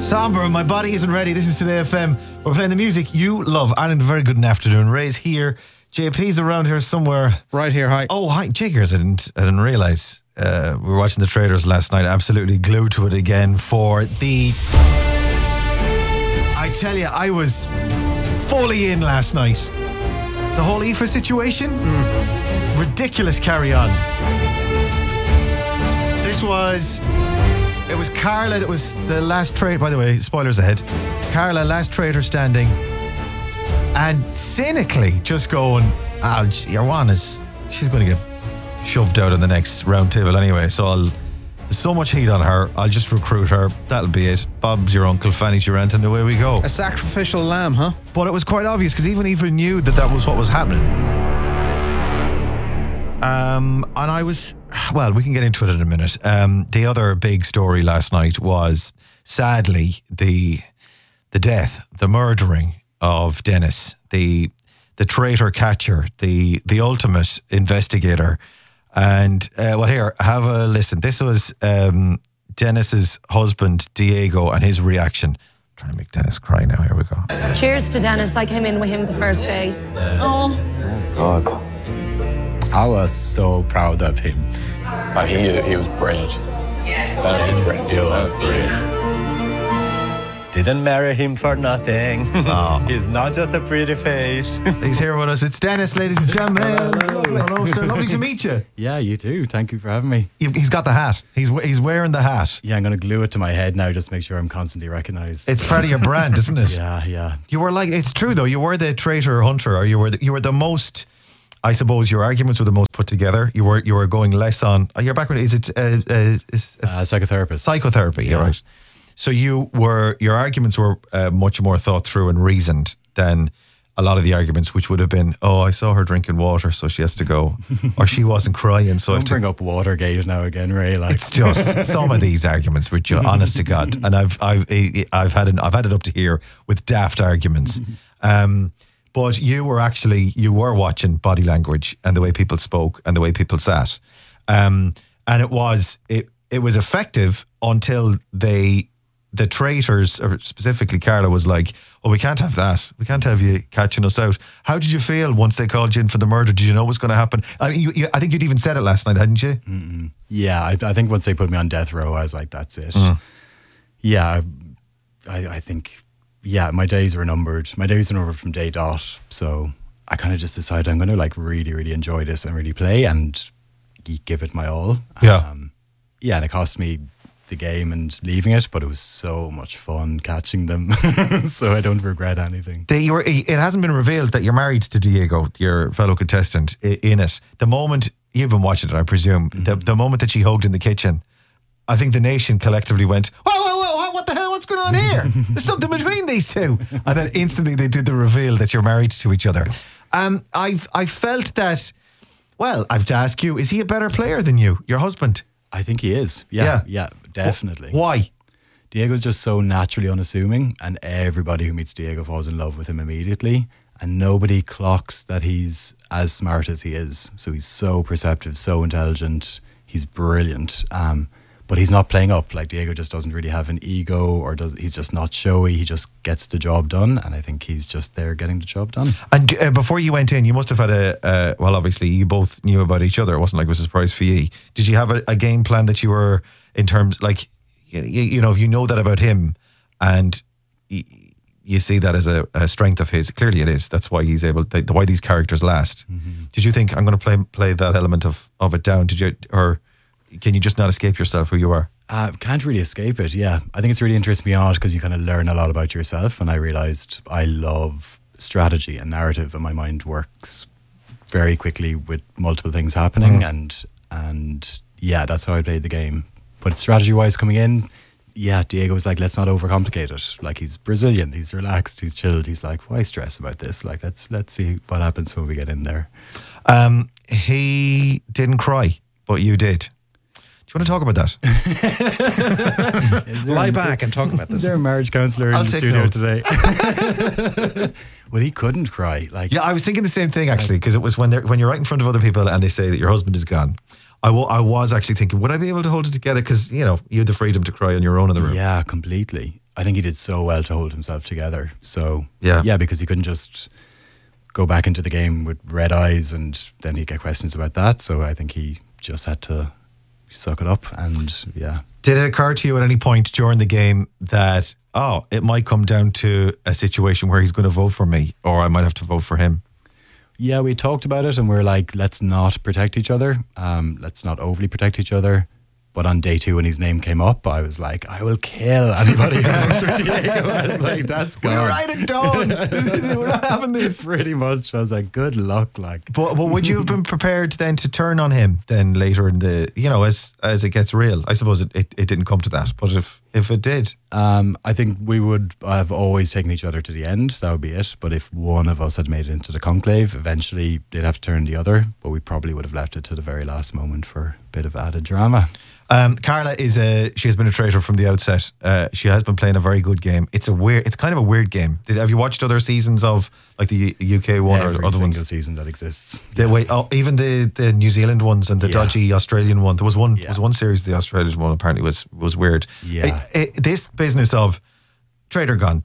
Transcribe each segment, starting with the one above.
Somber, my body isn't ready. This is Today FM. We're playing the music you love. Ireland, very good afternoon. Ray's here. JP's around here somewhere. Right here, hi. Oh, hi. Jakers, I didn't realise. We were watching the Traders last night. Absolutely glued to it again for the... I tell you, I was fully in last night. The whole Aoife situation? Ridiculous carry on. It was Carla that was the last traitor. By the way, spoilers ahead. Carla, last traitor standing. And cynically just going, your one she's going to get shoved out on the next round table anyway. So there's so much heat on her. I'll just recruit her. That'll be it. Bob's your uncle, Fanny's your aunt, and away we go. A sacrificial lamb, huh? But it was quite obvious because even Aoife knew that was what was happening. And I was, well, we can get into it in a minute. The other big story last night was, sadly, the death, the murdering of Dennis, the traitor catcher, the ultimate investigator. And, well, here, have a listen. This was Dennis's husband, Diego, and his reaction. I'm trying to make Dennis cry now. Here we go. Cheers to Dennis. I came in with him the first day. Oh. God. I was so proud of him. And he was brilliant. Dennis is brilliant. He was brilliant. Didn't marry him for nothing. Oh. He's not just a pretty face. He's here with us. It's Dennis, ladies and gentlemen. Hello, sir. Lovely to meet you. Yeah, you too. Thank you for having me. He's got the hat. He's wearing the hat. Yeah, I'm going to glue it to my head now just to make sure I'm constantly recognised. It's part of your brand, isn't it? Yeah. You were like, it's true though, you were the traitor hunter, or you were the most, I suppose your arguments were the most put together. You were going less on, your background, is it psychotherapist. Psychotherapy, yeah. Right. So your arguments were much more thought through and reasoned than a lot of the arguments, which would have been, I saw her drinking water, so she has to go, or she wasn't crying, so I have to bring up Watergate now again, Ray. Like. It's just some of these arguments were just, honest to God, and I've had it up to here with daft arguments. But you were watching body language and the way people spoke and the way people sat, and it was effective until the traitors, or specifically Carla, was like, we can't have that. We can't have you catching us out. How did you feel once they called you in for the murder? Did you know what was going to happen? I mean, I think you'd even said it last night, hadn't you? Mm-mm. Yeah, I think once they put me on death row, I was like, that's it. Yeah, I think, my days were numbered. My days were numbered from day dot. So I kind of just decided I'm going to like really, really enjoy this and really play and give it my all. Yeah. And it cost me the game and leaving it, but it was so much fun catching them. So I don't regret anything. It hasn't been revealed that you're married to Diego, your fellow contestant, in it. The moment, you've been watching it, I presume, the moment that she hugged in the kitchen, I think the nation collectively went, whoa, what the hell, what's going on here? There's something between these two. And then instantly they did the reveal that you're married to each other. I felt that, well, I have to ask you, is he a better player than you, your husband? I think he is. Yeah, definitely. Why? Diego's just so naturally unassuming, and everybody who meets Diego falls in love with him immediately, and nobody clocks that he's as smart as he is. So he's so perceptive, so intelligent. He's brilliant. But he's not playing up. Like, Diego just doesn't really have an ego, he's just not showy. He just gets the job done, and I think he's just there getting the job done. And before you went in, you must have had well, obviously you both knew about each other. It wasn't like it was a surprise for you. Did you have a game plan that you were, in terms, like, you know, if you know that about him and you see that as a strength of his, clearly it is. That's why he's able, why these characters last. Mm-hmm. Did you think, I'm going to play that element of it down? Did you, or can you just not escape yourself, who you are? Can't really escape it, yeah. I think it's really interesting beyond because you kind of learn a lot about yourself, and I realised I love strategy and narrative, and my mind works very quickly with multiple things happening, and yeah, that's how I played the game. But strategy-wise coming in, yeah, Diego was like, let's not overcomplicate it. Like, he's Brazilian, he's relaxed, he's chilled. He's like, why stress about this? Like, let's see what happens when we get in there. He didn't cry, but you did. Do you want to talk about that? Lie back and talk about this. Is there a marriage counsellor in the studio today? Well, he couldn't cry. Like, yeah, I was thinking the same thing actually, because it was when you're right in front of other people and they say that your husband is gone. I was actually thinking, would I be able to hold it together? Because, you know, you had the freedom to cry on your own in the room. Yeah, completely. I think he did so well to hold himself together. So Yeah. because he couldn't just go back into the game with red eyes and then he'd get questions about that. So I think he just had to suck it up and Did it occur to you at any point during the game that, it might come down to a situation where he's going to vote for me or I might have to vote for him? Yeah, we talked about it and we're like, let's not protect each other. Let's not overly protect each other. But on day 2, when his name came up, I was like, I will kill anybody who votes for Diego. I was like, that's good. We're right it down. We're not having this. Pretty much. I was like, good luck. Like, But would you have been prepared then to turn on him then later in the, as it gets real? I suppose it didn't come to that, but if it did. I think we would have always taken each other to the end. That would be it. But if one of us had made it into the conclave, eventually they'd have to turn the other. But we probably would have left it to the very last moment for a bit of added drama. Carla she has been a traitor from the outset. She has been playing a very good game. It's kind of a weird game. Have you watched other seasons of like the UK one Every or other single ones? season that exists. Even the New Zealand ones and the dodgy Australian one. There was one. Yeah. There was one series. The Australian one apparently was weird. Yeah. This business of traitor gone.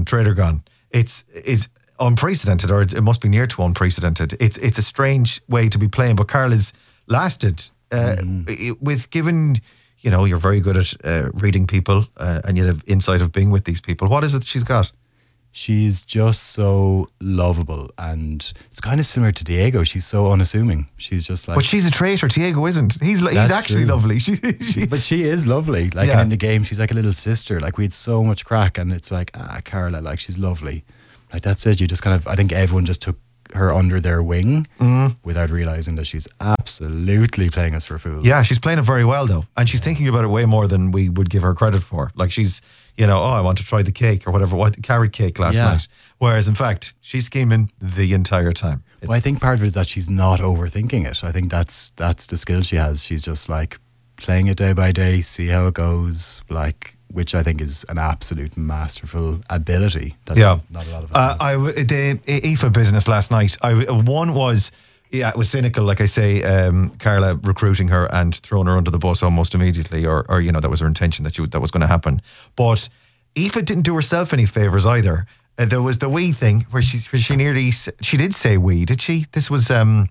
It's unprecedented, or it must be near to unprecedented. It's a strange way to be playing, but Carla's lasted. With given, you're very good at reading people and you have insight of being with these people. What is it that she's got? She's just so lovable, and it's kind of similar to Diego. She's so unassuming. She's just like, But she's a traitor. Diego isn't. He's actually true. lovely. but she is lovely. Like Yeah. and in the game, she's like a little sister. Like we had so much crack, and it's like Carla, like she's lovely. Like that's it. You just kind of, I think everyone just took her under their wing without realizing that she's absolutely playing us for fools. Yeah, she's playing it very well though, and she's thinking about it way more than we would give her credit for. Like she's, I want to try the cake or whatever, carrot cake last night. Whereas in fact, she's scheming the entire time. Well, I think part of it is that she's not overthinking it. I think that's the skill she has. She's just like playing it day by day, see how it goes, like, which I think is an absolute masterful ability. That not a lot of us have. The Aoife business last night. One was, it was cynical, like I say, Carla recruiting her and throwing her under the bus almost immediately, or that was her intention that was going to happen. But Aoife didn't do herself any favours either. There was the we thing where she did say we, did she? This was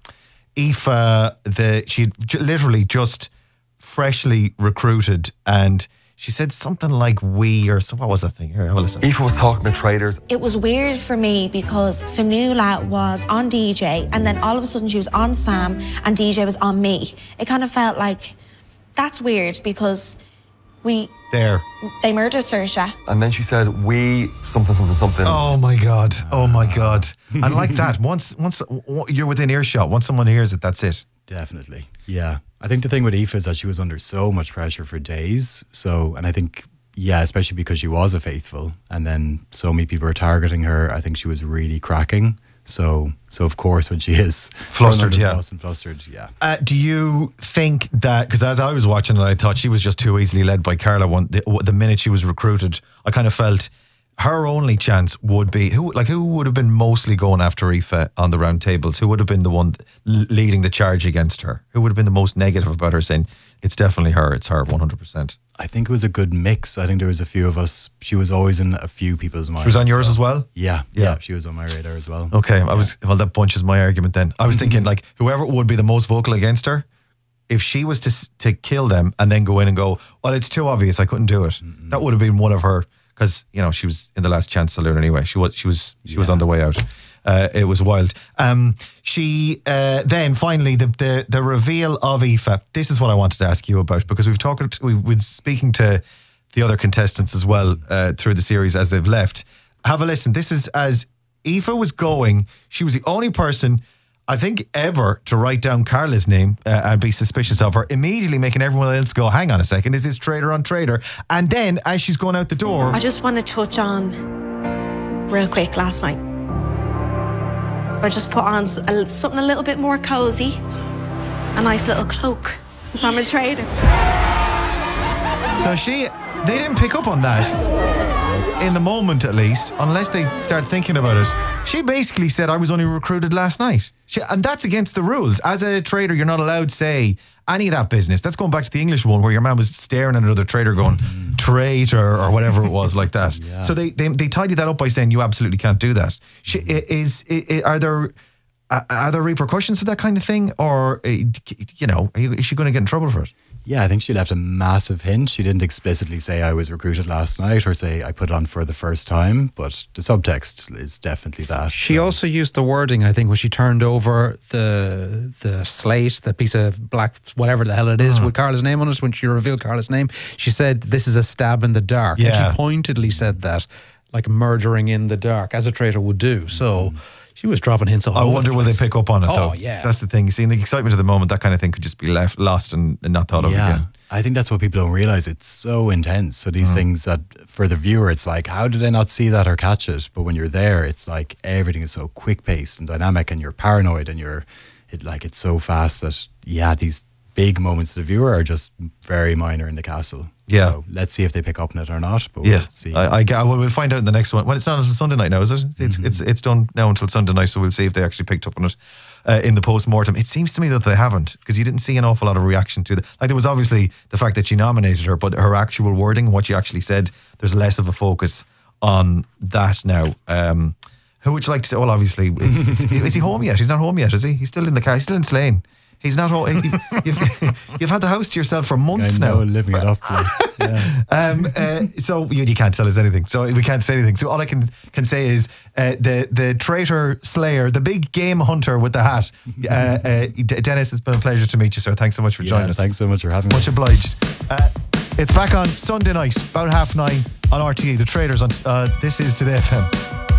Aoife. She literally just freshly recruited and. She said something like we or what was that thing? Here, have a listen. Aoife was talking about traders. It was weird for me because Fanula was on DJ and then all of a sudden she was on Sam and DJ was on me. It kind of felt like that's weird because they murdered Saoirse. And then she said, we something. Oh my God. And like that, once you're within earshot, once someone hears it, that's it. Definitely. Yeah. I think the thing with Aoife is that she was under so much pressure for days. And I think, especially because she was a faithful and then so many people were targeting her, I think she was really cracking. So of course, when she is flustered, do you think that, because as I was watching it, I thought she was just too easily led by Carla. The minute she was recruited, I kind of felt her only chance would be who would have been mostly going after Aoife on the round tables? Who would have been the one leading the charge against her? Who would have been the most negative about her, saying it's definitely her, it's her, 100%? I think it was a good mix. I think there was a few of us. She was always in a few people's minds. She was on yours as well? Yeah, she was on my radar as well. Okay, that bunches my argument then. I was thinking like whoever would be the most vocal against her, if she was to kill them and then go in and go, well, it's too obvious, I couldn't do it. That would have been one of her. Because she was in the last chance to learn anyway. She was on the way out. It was wild. She then finally the reveal of Aoife. This is what I wanted to ask you about, because we've been speaking to the other contestants as well through the series as they've left. Have a listen. This is as Aoife was going. She was the only person, I think, ever to write down Carla's name and be suspicious of her, immediately making everyone else go, hang on a second, is this traitor on traitor? And then as she's going out the door... I just want to touch on real quick last night. I just put on something a little bit more cozy, a nice little cloak, because I'm a traitor. So she they didn't pick up on that in the moment, at least, unless they start thinking about it. She basically said, I was only recruited last night. And that's against the rules. As a trader, you're not allowed to say any of that business. That's going back to the English one where your man was staring at another trader going, traitor, or whatever it was like that. Yeah. So they tidied that up by saying you absolutely can't do that. Are there repercussions for that kind of thing? Or, is she going to get in trouble for it? Yeah, I think she left a massive hint. She didn't explicitly say I was recruited last night or say I put it on for the first time, but the subtext is definitely that. She also used the wording, I think, when she turned over the slate, the piece of black, whatever the hell it is, with Carla's name on it, when she revealed Carla's name, she said, this is a stab in the dark. Yeah. And she pointedly said that, like murdering in the dark, as a traitor would do. So she was dropping hints all over. I wonder will they pick up on it, though? Oh, yeah. That's the thing. You see, in the excitement of the moment, that kind of thing could just be lost and not thought of again. I think that's what people don't realise. It's so intense. So these things that, for the viewer, it's like, how did I not see that or catch it? But when you're there, it's like everything is so quick-paced and dynamic, and you're paranoid, and it's so fast that, these big moments to the viewer are just very minor in the castle. Yeah. So let's see if they pick up on it or not. But Yeah, we'll see. we'll find out in the next one. Well, it's not until Sunday night now, is it? It's done now until Sunday night, so we'll see if they actually picked up on it in the post-mortem. It seems to me that they haven't, because you didn't see an awful lot of reaction to it. Like, there was obviously the fact that she nominated her, but her actual wording, what she actually said, there's less of a focus on that now. Who would you like to say? Well, obviously, is he home yet? He's not home yet, is he? He's still in the car. He's still in Slane. He's not home. You've had the house to yourself for months now. Living it up. So you can't tell us anything. So we can't say anything. So all I can say is the traitor slayer, the big game hunter with the hat. Dennis, it's been a pleasure to meet you, sir. Thanks so much for joining us. Thanks so much for having me. Much obliged. It's back on Sunday night, about 9:30 on RTE. The Traders on This Is Today FM.